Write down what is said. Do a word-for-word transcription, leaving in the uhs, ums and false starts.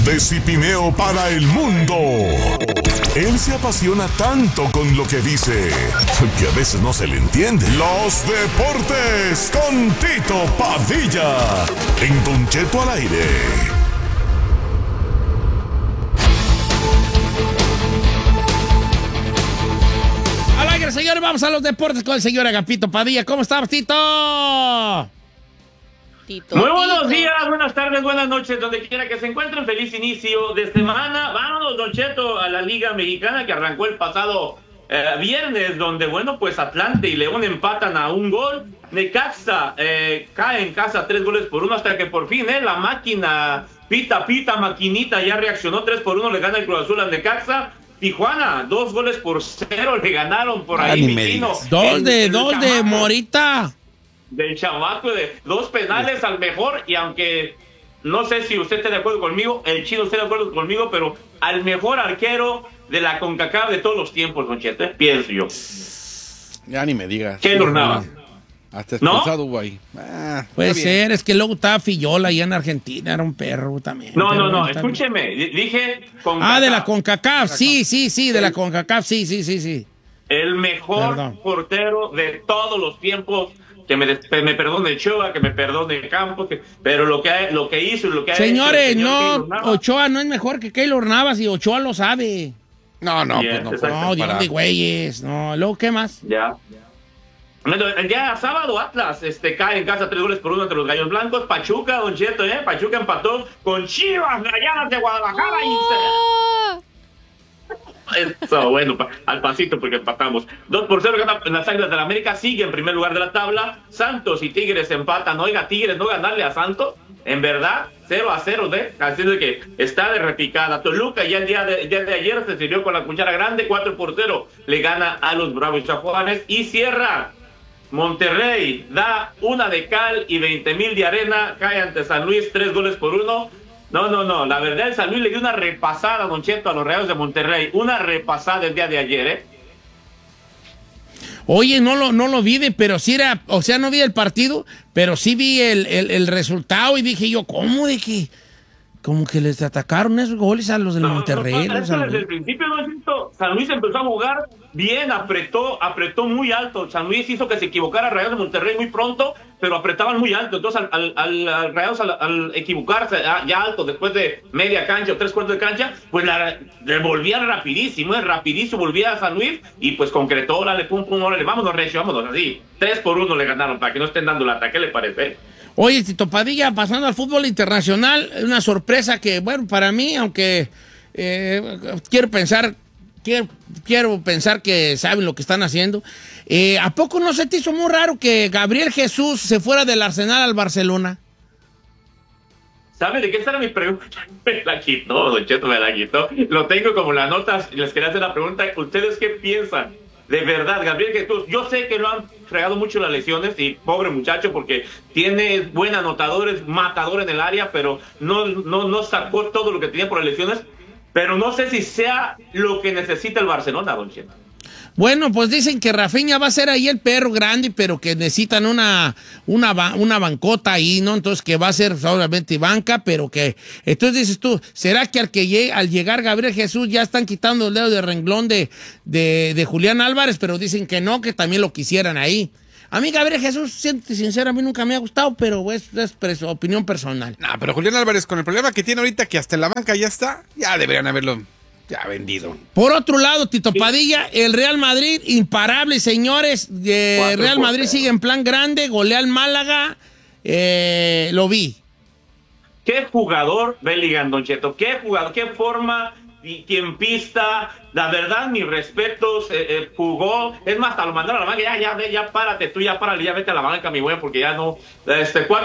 de Cipineo para el mundo. Él se apasiona tanto con lo que dice que a veces no se le entiende. Los deportes con Tito Padilla en Don Cheto al aire. Al aire, señores, vamos a los deportes con el señor Agapito Padilla. ¿Cómo estás, Tito? Tito, Muy buenos Tito. días, buenas tardes, buenas noches, donde quiera que se encuentren. Feliz inicio de semana. Vámonos, Don Cheto, a la Liga Mexicana que arrancó el pasado eh, viernes, donde, bueno, pues Atlante y León empatan a un gol. Necaxa eh, cae en casa tres goles por uno hasta que por fin eh, la máquina, pita, pita, maquinita, ya reaccionó tres por uno, le gana el Cruz Azul al Necaxa. Tijuana, dos goles por cero, le ganaron por ahí, mi chino. Dos de, dos de Morita. Del chamaco de dos penales al mejor, y aunque no sé si usted está de acuerdo conmigo, el chino está de acuerdo conmigo, pero al mejor arquero de la CONCACAF de todos los tiempos, Don Cheto, ¿eh? Pienso yo. Ya ni me digas. Keylor Navas. Hasta expulsado hubo ahí. Ah, Puede ser, es que luego estaba Fillola allá en Argentina, era un perro también. No, pero no, no, bueno, escúcheme, dije CONCACAF. Ah, de la CONCACAF, sí, sí, sí, de la CONCACAF, sí, sí, sí, sí. El mejor Perdón. portero de todos los tiempos. Que me, me perdone Ochoa, que me perdone Campos, que, pero lo que, lo que hizo y lo que ha Señores, hecho... Señores, no, Ochoa no es mejor que Keylor Navas y Ochoa lo sabe. No, no, yes, pues no. No, Dios de güeyes. No, luego, ¿qué más? Ya. El día sábado, Atlas este, cae en casa tres goles por uno entre los Gallos Blancos. Pachuca, Don Cheto, ¿eh? Pachuca empató con Chivas Rayadas de Guadalajara ¡Oh! y se... Eso, bueno, pa, al pasito porque empatamos. dos por cero gana en las Águilas de la América, sigue en primer lugar de la tabla. Santos y Tigres empatan. Oiga, Tigres no ganarle a Santos, en verdad, cero a cero, ¿eh? Así de que está de repicada. Toluca ya el día de, el día de ayer se sirvió con la cuchara grande, cuatro por cero le gana a los Bravos Chajuanes y cierra. Monterrey da una de cal y veinte mil de arena, cae ante San Luis, tres goles por uno. No, no, no, la verdad el San Luis le dio una repasada, Don Cheto, a los Rayados de Monterrey, una repasada el día de ayer, ¿eh? Oye, no lo, no lo vi, pero sí era, o sea, no vi el partido, pero sí vi el, el, el resultado y dije yo, ¿cómo de que? Como que les atacaron esos goles a los del no, Monterrey. No, no, es que desde el principio, Don Cheto, San Luis empezó a jugar bien, apretó, apretó muy alto. San Luis hizo que se equivocara a Rayados de Monterrey muy pronto, pero apretaban muy alto. Entonces, al, al, al, al Rayados, al, al equivocarse ya alto, después de media cancha o tres cuartos de cancha, pues la devolvían rapidísimo, ¿eh? rapidísimo, volvía a San Luis y pues concretó, órale, pum, pum, órale, vámonos, recio, vámonos, así. Tres por uno le ganaron, para que no estén dando lata. ¿Qué le parece? Oye, Tito Padilla, pasando al fútbol internacional, una sorpresa que, bueno, para mí, aunque eh, quiero pensar, quiero, quiero pensar que saben lo que están haciendo, eh, ¿a poco no se te hizo muy raro que Gabriel Jesús se fuera del Arsenal al Barcelona? ¿Sabe de qué era mi pregunta? Me la quitó, Don Cheto, me la quitó. Lo tengo como las notas, les quería hacer la pregunta, ¿ustedes qué piensan? De verdad, Gabriel Jesús, yo sé que lo han fregado mucho las lesiones y pobre muchacho porque tiene buen anotador, es matador en el área, pero no, no, no sacó todo lo que tenía por las lesiones, pero no sé si sea lo que necesita el Barcelona, Don Cheto. Bueno, pues dicen que Rafinha va a ser ahí el perro grande, pero que necesitan una, una, una bancota ahí, ¿no? Entonces que va a ser obviamente banca, pero que... Entonces dices tú, ¿será que al, que llegue, al llegar Gabriel Jesús ya están quitando el dedo de renglón de, de, de Julián Álvarez? Pero dicen que no, que también lo quisieran ahí. A mí Gabriel Jesús, siento sincero, a mí nunca me ha gustado, pero es, es pres, opinión personal. No, pero Julián Álvarez, con el problema que tiene ahorita, que hasta en la banca ya está, ya deberían haberlo... Ya vendido. Por otro lado, Tito Padilla, el Real Madrid, imparable, señores. Eh, Real Madrid sigue en plan grande, golea al Málaga. Eh, lo vi. ¿Qué jugador, Bellingham, Don Cheto? ¿Qué jugador? ¿Qué forma? Tiempista. La verdad, mis respetos. Eh, eh, jugó. Es más, hasta lo mandaron a la banca. Ya, ya, ya, párate tú, ya párale, ya vete a la banca, mi güey, porque ya no. Este,